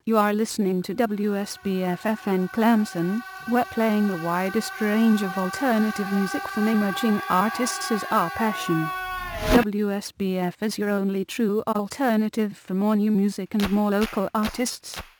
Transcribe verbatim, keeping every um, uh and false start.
You are listening to W S B F F N Clemson. We're playing the widest range of alternative music from emerging artists is our passion. W S B F is your only true alternative for more new music and more local artists.